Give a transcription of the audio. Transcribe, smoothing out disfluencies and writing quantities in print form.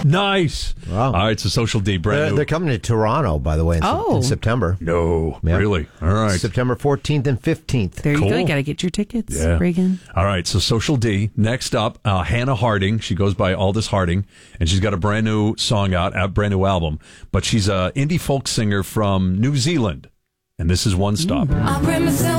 Nice. Wow. All right, so Social D, brand new. They're coming to Toronto, by the way, in September. No, Yeah. really? All right. September 14th and 15th. There you Cool. go. You got to get your tickets, Yeah. Reagan. All right, so Social D. Next up, Hannah Harding. She goes by Aldous Harding, and she's got a brand new song out, a brand new album. But she's an indie folk singer from New Zealand, and this is One Stop.